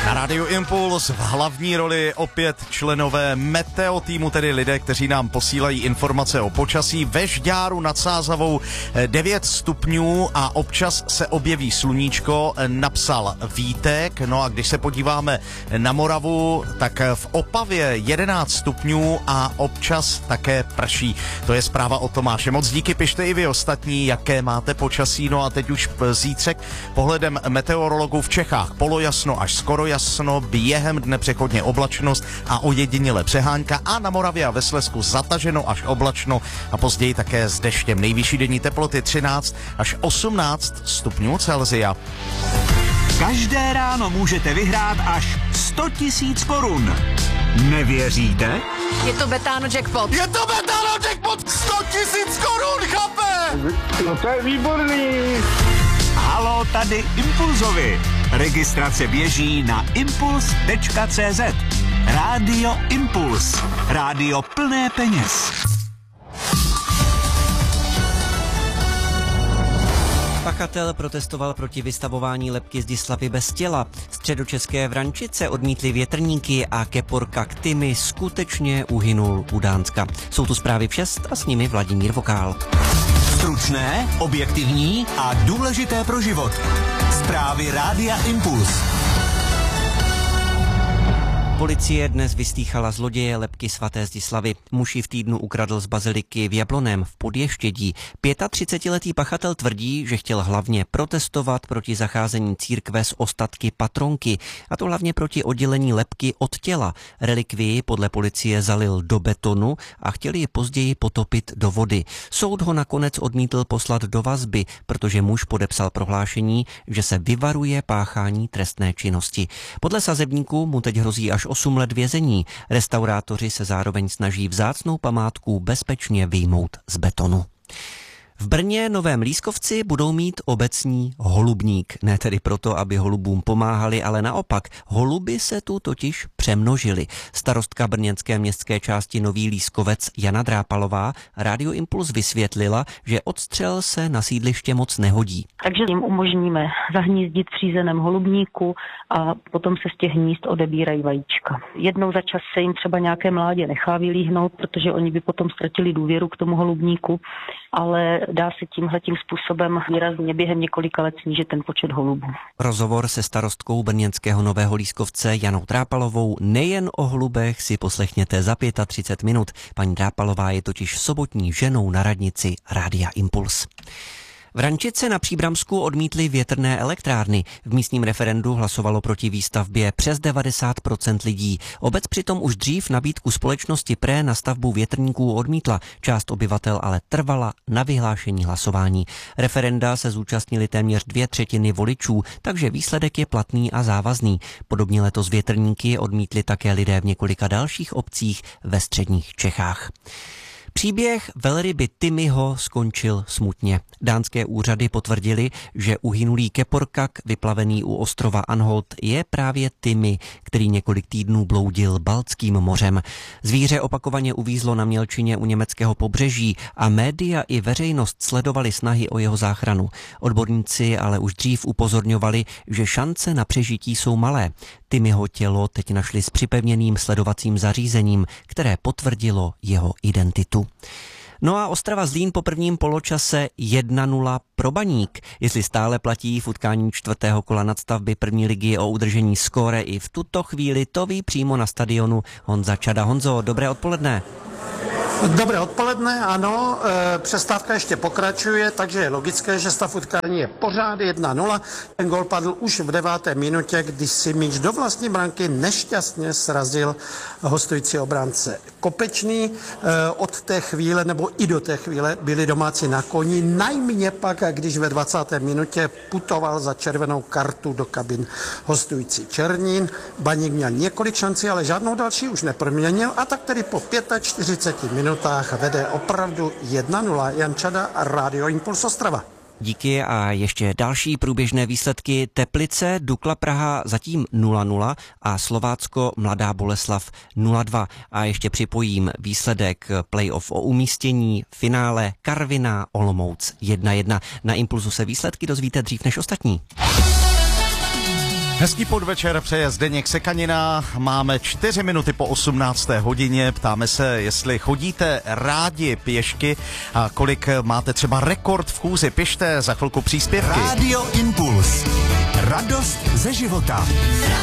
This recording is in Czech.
Na Rádiu Impuls v hlavní roli opět členové Meteo týmu, tedy lidé, kteří nám posílají informace o počasí. Ve Žďáru nad Sázavou 9 stupňů a občas se objeví sluníčko, napsal Vítek. No a když se podíváme na Moravu, tak v Opavě 11 stupňů a občas také prší. To je zpráva od Tomáše. Moc díky, pište i vy ostatní, jaké máte počasí. No a teď už zítřek pohledem meteorologů v Čechách polojasno až skoro jasno, během dne přechodně oblačnost a ojediněle přehánka a na Moravě a ve Slezsku zataženo až oblačno a později také s deštěm. Nejvyšší denní teploty 13 až 18 stupňů Celsia. Každé ráno můžete vyhrát až 100 000 korun. Nevěříte? Je to Betano jackpot. Je to Betano jackpot! 100 000 korun, chápe? No to je výborný. Halo, tady Impulzovi. Registrace běží na impuls.cz. Rádio Impuls. Rádio plné peněz. Pachatel protestoval proti vystavování lebky Zdislavy bez těla. Středočeské Vrančice odmítly větrníky a keporka Ktimy skutečně uhynul u Dánska. Jsou tu zprávy v 6 a s nimi Vladimír Vokál. Stručné, objektivní a důležité pro život. Zprávy Rádia Impuls. Policie dnes vyslýchala zloděje lebky svaté Zdislavy. Muž ji v týdnu ukradl z baziliky v Jablonném v Podještědí. 35letý pachatel tvrdí, že chtěl hlavně protestovat proti zacházení církve s ostatky patronky, a to hlavně proti oddělení lebky od těla. Relikvii podle policie zalil do betonu a chtěli ji později potopit do vody. Soud ho nakonec odmítl poslat do vazby, protože muž podepsal prohlášení, že se vyvaruje páchání trestné činnosti. Podle sazebníků mu teď hrozí až 8 let vězení. Restaurátoři se zároveň snaží vzácnou památku bezpečně vyjmout z betonu. V Brně Novém Lískovci budou mít obecní holubník. Ne tedy proto, aby holubům pomáhali, ale naopak. Holuby se tu totiž přemnožily. Starostka brněnské městské části Nový Lískovec Jana Drápalová Rádio Impuls vysvětlila, že odstřel se na sídliště moc nehodí. Takže jim umožníme zahnízdit v přízeném holubníku a potom se z těch hnízd odebírají vajíčka. Jednou za čas se jim třeba nějaké mládě nechá vylíhnout, protože oni by potom ztratili důvěru k tomu holubníku, ale dá se tímhletím způsobem výrazně během několika let snížit ten počet holubů. Rozhovor se starostkou brněnského Nového Lískovce Janou Drápalovou nejen o holubech si poslechněte za 35 minut. Paní Drápalová je totiž sobotní ženou na radnici Rádia Impuls. Vrančice na Příbramsku odmítly větrné elektrárny. V místním referendu hlasovalo proti výstavbě přes 90% lidí. Obec přitom už dřív nabídku společnosti Pré na stavbu větrníků odmítla. Část obyvatel ale trvala na vyhlášení hlasování. Referenda se zúčastnili téměř 2/3 voličů, takže výsledek je platný a závazný. Podobně letos větrníky odmítli také lidé v několika dalších obcích ve středních Čechách. Příběh velryby Timyho skončil smutně. Dánské úřady potvrdili, že uhynulý keporkak vyplavený u ostrova Anholt je právě Timy, který několik týdnů bloudil Baltským mořem. Zvíře opakovaně uvízlo na mělčině u německého pobřeží a média i veřejnost sledovali snahy o jeho záchranu. Odborníci ale už dřív upozorňovali, že šance na přežití jsou malé. Timyho tělo teď našli s připevněným sledovacím zařízením, které potvrdilo jeho identitu. No a Ostrava Zlín po prvním poločase 1-0 pro Baník. Jestli stále platí v utkání 4. kola nadstavby první ligy o udržení skóre i v tuto chvíli, to ví přímo na stadionu Honza Čada. Honzo, dobré odpoledne. Dobré odpoledne, ano, přestávka ještě pokračuje, takže je logické, že stav utkání je pořád 1-0. Ten gol padl už v 9. minutě, když si míč do vlastní branky nešťastně srazil hostující obránce Kopečný. Od té chvíle, nebo i do té chvíle, byli domácí na koni. Najméně pak, když ve 20. minutě putoval za červenou kartu do kabin hostující Černín. Baník měl několik šancí, ale žádnou další už neproměnil a tak tedy po 45 minutách vede opravdu 1-0. Jan Čada a Rádio Impuls Ostrava. Díky a ještě další průběžné výsledky. Teplice, Dukla Praha zatím 0-0 a Slovácko Mladá Boleslav 0-2. A ještě připojím výsledek playoff o umístění, finále Karviná Olomouc 1-1. Na Impulzu se výsledky dozvíte dřív než ostatní. Hezký podvečer přeje Zdeněk Sekanina, máme 4 minuty po 18. hodině, ptáme se, jestli chodíte rádi pěšky a kolik máte třeba rekord v chůzi, pište za chvilku příspěvky. Rádio Impuls. Radost ze života.